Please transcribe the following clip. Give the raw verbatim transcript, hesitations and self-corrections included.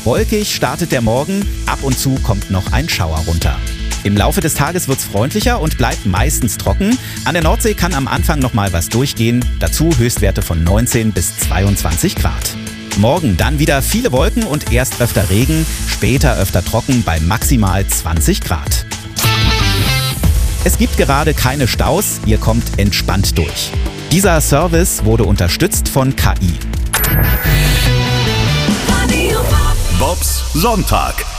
Wolkig startet der Morgen, ab und zu kommt noch ein Schauer runter. Im Laufe des Tages wird's freundlicher und bleibt meistens trocken. An der Nordsee kann am Anfang noch mal was durchgehen. Dazu Höchstwerte von neunzehn bis zweiundzwanzig Grad. Morgen dann wieder viele Wolken und erst öfter Regen, später öfter trocken bei maximal zwanzig Grad. Es gibt gerade keine Staus, ihr kommt entspannt durch. Dieser Service wurde unterstützt von K I. Bobs Sonntag.